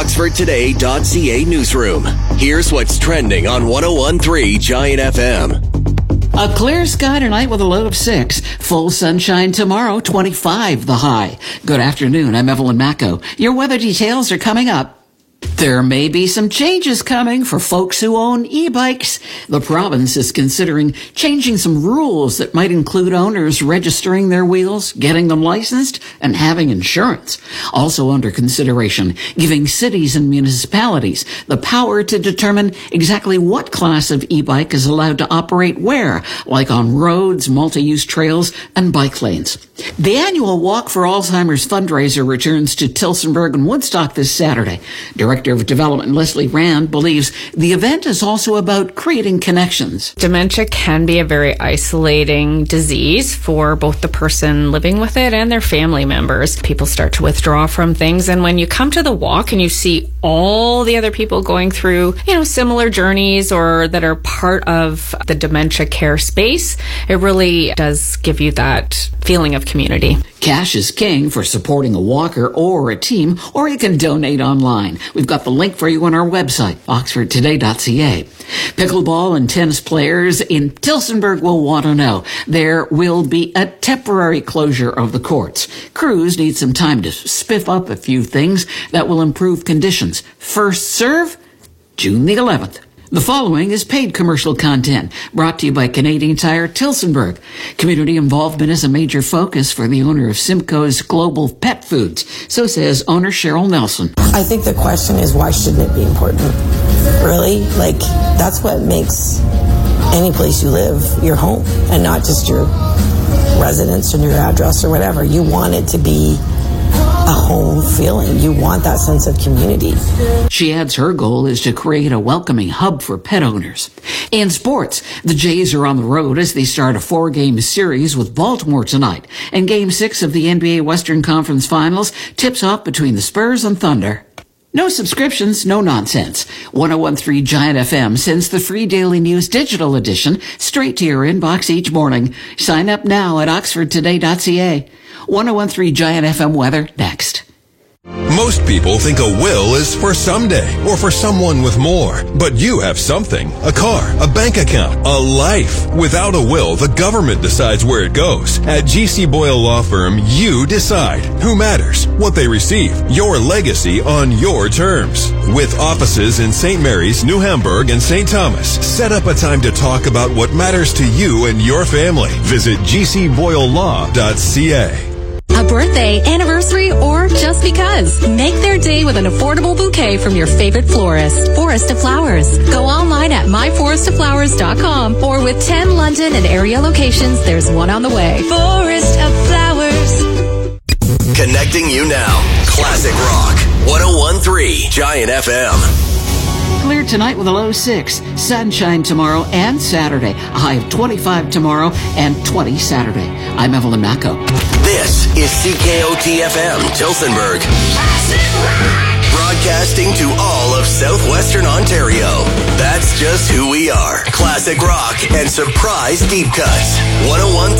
OxfordToday.ca newsroom. Here's what's trending on 101.3 Giant FM. A clear sky tonight with a low of 6. Full sunshine tomorrow, 25 the high. Good afternoon, I'm Evelyn Macco. Your weather details are coming up. There may be some changes coming for folks who own e-bikes. The province is considering changing some rules that might include owners registering their wheels, getting them licensed, and having insurance. Also under consideration, giving cities and municipalities the power to determine exactly what class of e-bike is allowed to operate where, like on roads, multi-use trails, and bike lanes. The annual Walk for Alzheimer's fundraiser returns to Tillsonburg and Woodstock this Saturday. Director of Development Leslie Rand believes the event is also about creating connections. Dementia can be a very isolating disease for both the person living with it and their family members. People start to withdraw from things, and when you come to the walk and you see all the other people going through, similar journeys or that are part of the dementia care space, it really does give you that feeling of community. Cash is king for supporting a walker or a team, or you can donate online. We've got the link for you on our website, oxfordtoday.ca. Pickleball and tennis players in Tillsonburg will want to know there will be a temporary closure of the courts. Crews need some time to spiff up a few things that will improve conditions. First serve, June the 11th. The following is paid commercial content brought to you by Canadian Tire Tillsonburg. Community involvement is a major focus for the owner of Simcoe's Global Pet Foods. So says owner Cheryl Nelson. I think the question is, why shouldn't it be important? Really? That's what makes any place you live your home and not just your residence or your address or whatever. You want it to be a home feeling. You want that sense of community. She adds her goal is to create a welcoming hub for pet owners. In sports, the Jays are on the road as they start a 4-game series with Baltimore tonight. And Game 6 of the NBA Western Conference Finals tips off between the Spurs and Thunder. No subscriptions, no nonsense. 101.3 Giant FM sends the free Daily News digital edition straight to your inbox each morning. Sign up now at oxfordtoday.ca. 101.3 Giant FM weather next. Most people think a will is for someday or for someone with more. But you have something. A car, a bank account, a life. Without a will, the government decides where it goes. At GC Boyle Law Firm, you decide who matters, what they receive, your legacy on your terms. With offices in St. Mary's, New Hamburg, and St. Thomas, set up a time to talk about what matters to you and your family. Visit gcboylelaw.ca. A birthday, anniversary, or just because. Make their day with an affordable bouquet from your favorite florist, Forest of Flowers. Go online at myforestoflowers.com, or with 10 London and area locations, there's one on the way. Forest of Flowers. Connecting you now. Classic Rock. 101.3 Giant FM. Clear tonight with a low 6. Sunshine tomorrow and Saturday. A high of 25 tomorrow and 20 Saturday. I'm Evelyn Macco. This is CKOT-FM, Tillsonburg. Broadcasting to all of southwestern Ontario. That's just who we are. Classic rock and surprise deep cuts. 101.